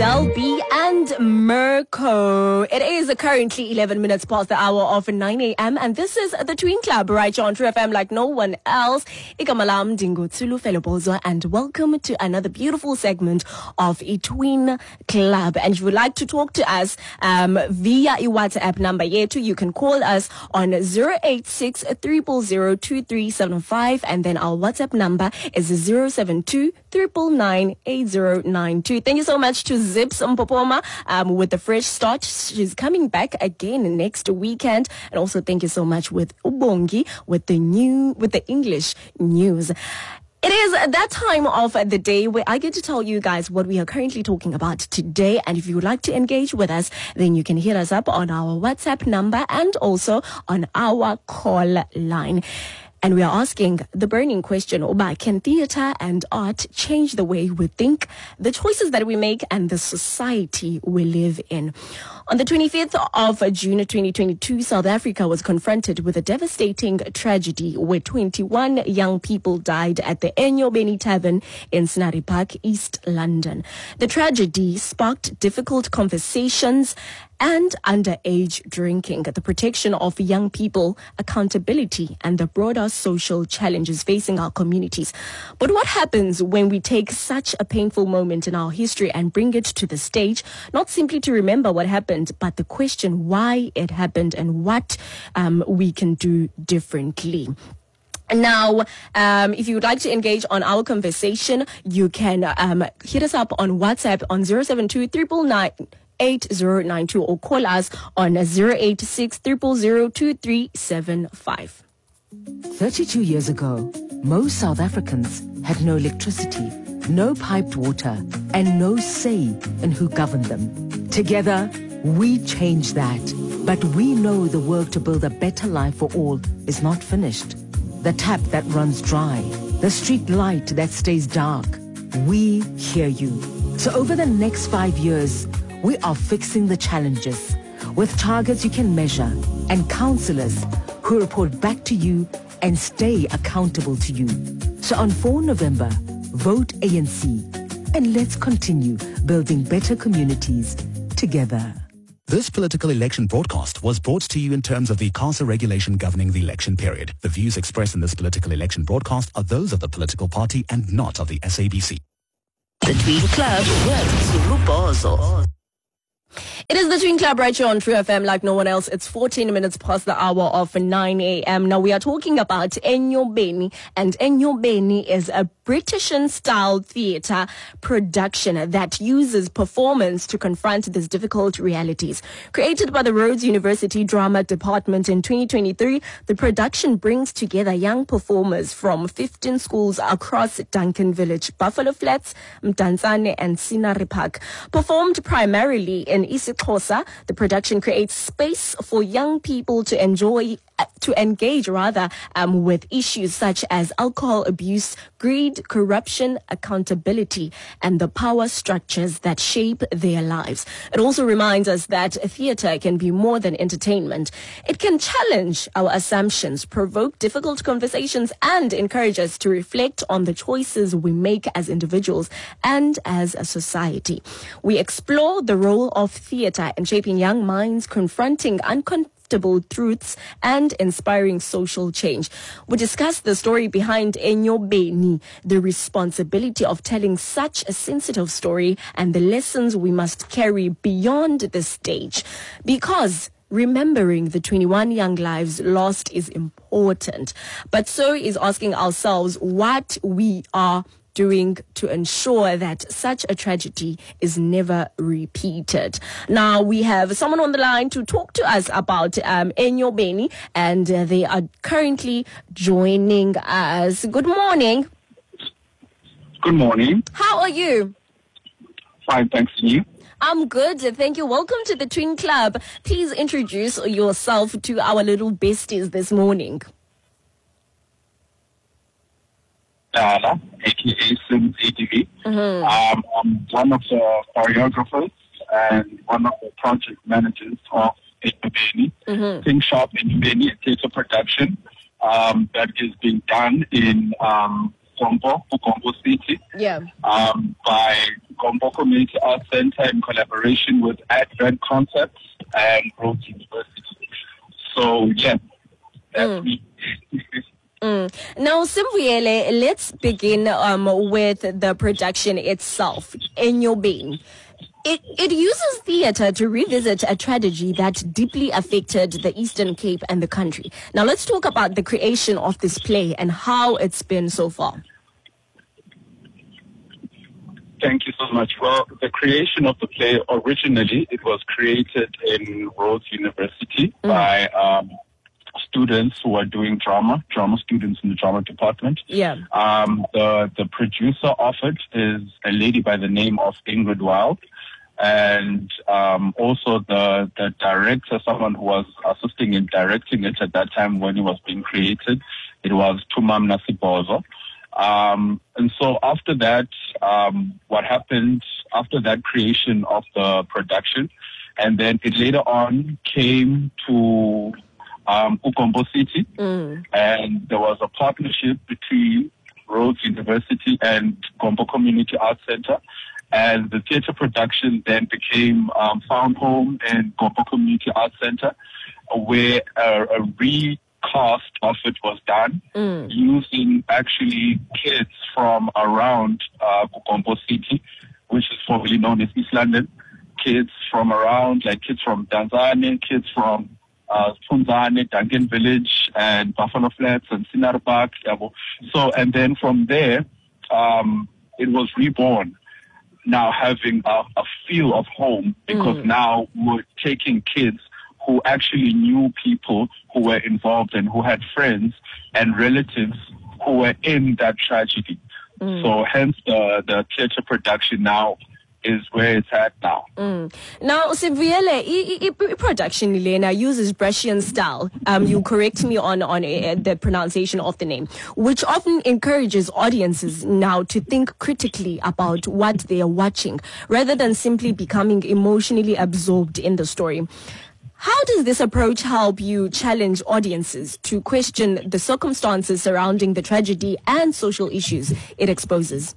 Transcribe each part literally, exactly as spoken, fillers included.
Del B and Mirko. It is currently eleven minutes past the hour of nine a.m. and this is the Twin Club right here on True F M like no one else. Igama lam Dingutsulu Felobozo, and welcome to another beautiful segment of a Twin Club. And if you would like to talk to us um, via a WhatsApp number yetu, you can call us on zero eight six, three zero zero, two three seven five, and then our WhatsApp number is zero seven two, three nine nine, eight zero nine two. Thank you so much to Zips Mpopoma um, with the fresh start. She's coming back again next weekend. And also thank you so much with Ubongi with the new, with the English news. It is that time of the day where I get to tell you guys what we are currently talking about today. And if you would like to engage with us, then you can hit us up on our WhatsApp number and also on our call line. And we are asking the burning question, Oba, can theater and art change the way we think, the choices that we make, and the society we live in? On the twenty-fifth of June twenty twenty-two, South Africa was confronted with a devastating tragedy where twenty-one young people died at the Enyobeni Tavern in Scenery Park, East London. The tragedy sparked difficult conversations and underage drinking, the protection of young people, accountability, and the broader social challenges facing our communities. But what happens when we take such a painful moment in our history and bring it to the stage, not simply to remember what happened, but the question why it happened and what um, we can do differently? Now, um, if you would like to engage on our conversation, you can um, hit us up on WhatsApp on zero seven two, three nine nine, eight zero nine two or call us on zero eight six, three zero zero, two three seven five. thirty-two years ago, most South Africans had no electricity, no piped water, and no say in who governed them. Together, we changed that. But we know the work to build a better life for all is not finished. The tap that runs dry, the street light that stays dark. We hear you. So over the next five years, we are fixing the challenges with targets you can measure and counselors who report back to you and stay accountable to you. So on the fourth of November, vote A N C and let's continue building better communities together. This political election broadcast was brought to you in terms of the CASA regulation governing the election period. The views expressed in this political election broadcast are those of the political party and not of the S A B C. The Twin Club with Lubozo. It is the Twin Club right here on True F M like no one else. It's fourteen minutes past the hour of nine a.m. Now we are talking about Enyobeni, and Enyobeni is a British-style theatre production that uses performance to confront these difficult realities. Created by the Rhodes University Drama Department in twenty twenty-three, the production brings together young performers from fifteen schools across Duncan Village, Buffalo Flats, Mdantsane, and Scenery Park. Performed primarily in isiXhosa, the production creates space for young people to enjoy, uh, to engage rather, um, with issues such as alcohol abuse, greed, corruption, accountability, and the power structures that shape their lives. It also reminds us that theatre can be more than entertainment. It can challenge our assumptions, provoke difficult conversations, and encourage us to reflect on the choices we make as individuals and as a society. We explore the role of theatre in shaping young minds, confronting uncomfortable truths, and inspiring social change. We discuss the story behind Enyobeni, the responsibility of telling such a sensitive story, and the lessons we must carry beyond the stage. Because remembering the twenty-one young lives lost is important, but so is asking ourselves what we are doing to ensure that such a tragedy is never repeated. Now we have someone on the line to talk to us about um, Enyobeni, and uh, they are currently joining us. Good morning. Good morning. How are you? Fine, thanks to you. I'm good, thank you. Welcome to the Twin Club. Please introduce yourself to our little besties this morning. Dala, aka Sims A T V. Mm-hmm. Um, I'm one of the choreographers and one of the project managers of Enyobeni. Mm-hmm. Think Sharp Enyobeni, a theatre production um, that is being done in um, Gompo, Gompo City. Yeah. Um, by Gompo Community Arts Center in collaboration with Advent Concepts and Rhodes University. So, yeah, that's Mm. me. Mm. Now, Simbuyele, let's begin um, with the production itself, Enyobeni. It, it uses theatre to revisit a tragedy that deeply affected the Eastern Cape and the country. Now, let's talk about the creation of this play and how it's been so far. Thank you so much. Well, the creation of the play, originally, it was created in Rhodes University mm. by um, students who are doing drama, drama students in the drama department. Yeah. Um, the, the producer of it is a lady by the name of Ingrid Wild. And um, also the, the director, someone who was assisting in directing it at that time when it was being created, it was Tumamna Sibozo. Um, and so after that, um, what happened after that creation of the production, and then it later on came to um, Gompo City, mm. and there was a partnership between Rhodes University and Gompo Community Arts Center. And the theatre production then became um, found home in Gompo Community Arts Center, where a, a recast of it was done mm. using actually kids from around uh, Gompo City, which is formerly known as East London, kids from around, like kids from Tanzania, kids from uh, Punzane, Duncan Village, and Buffalo Flats, and Sinar Park. So, and then from there, um, it was reborn. Now having a, a feel of home, because mm. now we're taking kids who actually knew people who were involved and who had friends and relatives who were in that tragedy. Mm. So hence the, the theatre production now is where it's at now. Mm. Now, Simbuyele, production Elena uses Brescian style. Um, you correct me on on uh, the pronunciation of the name, which often encourages audiences now to think critically about what they are watching, rather than simply becoming emotionally absorbed in the story. How does this approach help you challenge audiences to question the circumstances surrounding the tragedy and social issues it exposes?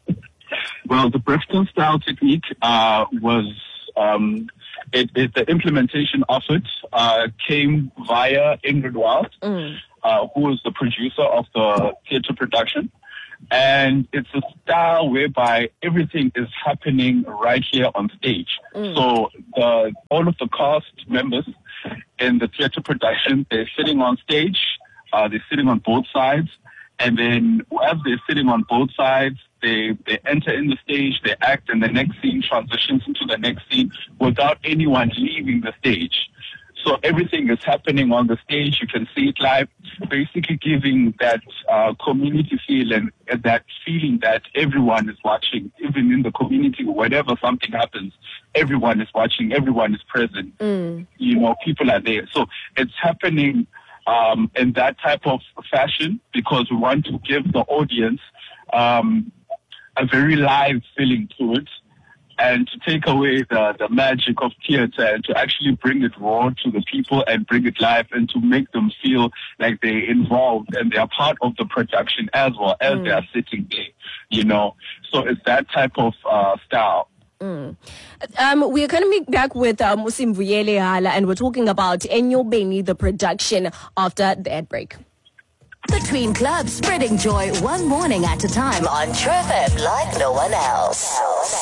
Well, the Brescian style technique uh, was, um, it, it, the implementation of it uh, came via Ingrid Wild, mm. uh, who is the producer of the theatre production. And it's a style whereby everything is happening right here on stage. Mm. So the, all of the cast members in the theatre production, they're sitting on stage, uh, they're sitting on both sides. And then as they're sitting on both sides, they, they enter in the stage, they act, and the next scene transitions into the next scene without anyone leaving the stage. So everything is happening on the stage. You can see it live, basically giving that uh, community feel and uh, that feeling that everyone is watching, even in the community, whenever something happens, everyone is watching, everyone is present. Mm. You know, people are there. So it's happening um, in that type of fashion because we want to give the audience um, a very live feeling to it, and to take away the, the magic of theatre and to actually bring it raw to the people and bring it live and to make them feel like they're involved and they're part of the production as well as mm. they are sitting there, you know. So it's that type of uh, style. Mm. Um, we're coming back with um, Simbuyele Hala, and we're talking about Enyobeni, the production, after the ad break. The Tween Club, spreading joy one morning at a time on True F M like no one else.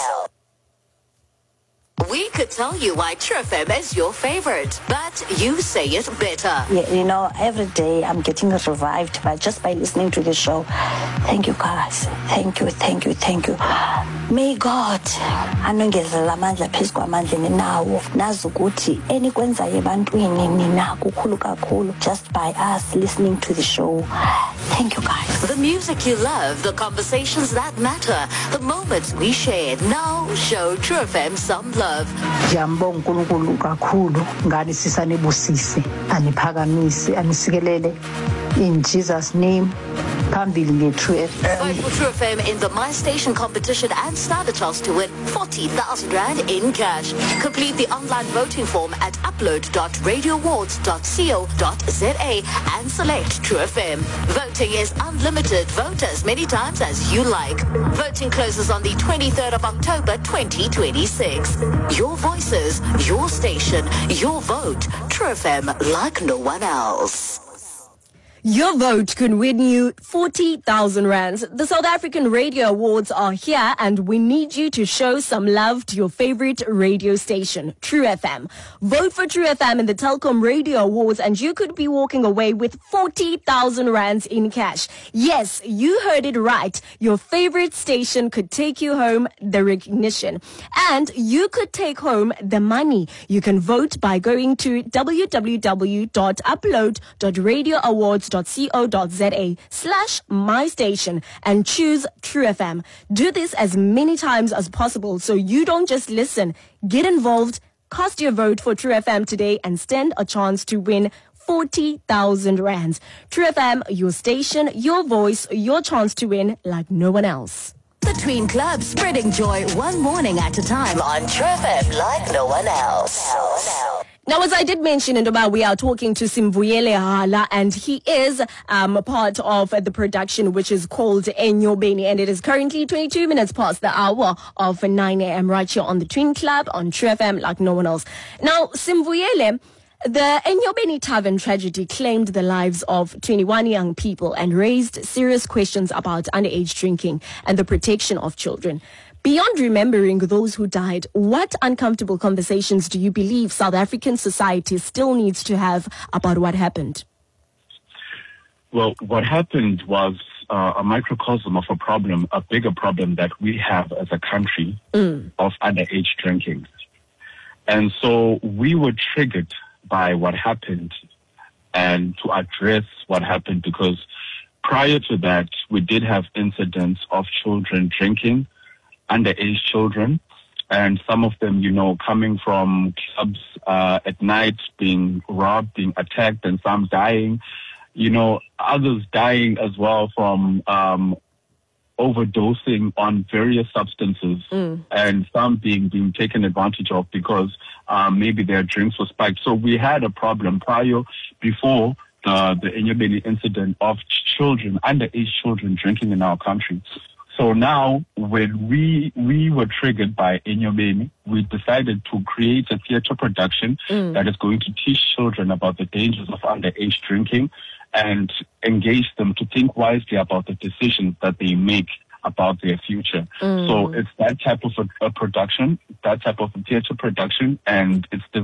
We could tell you why True F M is your favorite, but you say it better. Yeah, you know, every day I'm getting revived by just by listening to the show. Thank you, guys. Thank you, thank you, thank you. May God anongezela amandla phezu kwamandla ninawo nazi ukuthi enikwenzayo ebantwini nina kukhulu kakhulu just by us listening to the show. Thank you, guys. The music you love, the conversations that matter, the moments we shared. Now show True F M some love. Ngiyambonga uNkulunkulu kakhulu ngani sisanibusise aniphakamise anisikelele in Jesus name. phambili nge-True F M. Vote for True F M in the My Station competition and stand a chance to win forty thousand rand in cash. Complete the online voting form at upload dot radio awards dot co dot za and select True F M. Voting is unlimited. Vote as many times as you like. Voting closes on the twenty-third of October twenty twenty-six. Your voices, your station, your vote. True F M like no one else. Your vote could win you forty thousand rands. The South African Radio Awards are here and we need you to show some love to your favorite radio station, True F M. Vote for True F M in the Telkom Radio Awards and you could be walking away with forty thousand rands in cash. Yes, you heard it right. Your favorite station could take you home the recognition and you could take home the money. You can vote by going to w w w dot upload dot radio awards dot co dot za slash my station and choose True F M. Do this as many times as possible so you don't just listen. Get involved, cast your vote for True F M today and stand a chance to win forty thousand rands. True F M, your station, your voice, your chance to win like no one else. The Tween Club, spreading joy one morning at a time on True F M like no one else. Now, as I did mention, Ndoba, we are talking to Simvuyele Hala, and he is um, part of the production, which is called Enyobeni, and it is currently twenty-two minutes past the hour of nine a.m. right here on the Tween Club on True F M like no one else. Now, Simvuyele, the Enyobeni Tavern tragedy claimed the lives of twenty-one young people and raised serious questions about underage drinking and the protection of children. Beyond remembering those who died, what uncomfortable conversations do you believe South African society still needs to have about what happened? Well, what happened was uh, a microcosm of a problem, a bigger problem that we have as a country mm. of underage drinking. And so we were triggered by what happened and to address what happened because prior to that, we did have incidents of children drinking, underage children, and some of them, you know, coming from clubs uh, at night, being robbed, being attacked, and some dying, you know, others dying as well from um, overdosing on various substances, mm. and some being being taken advantage of because um, maybe their drinks were spiked. So we had a problem prior, before the, the Enyobeni incident of children, underage children drinking in our country. So now, when we we were triggered by Enyobeni, we decided to create a theatre production mm. that is going to teach children about the dangers of underage drinking and engage them to think wisely about the decisions that they make about their future. Mm. So it's that type of a, a production, that type of a theatre production, and it's the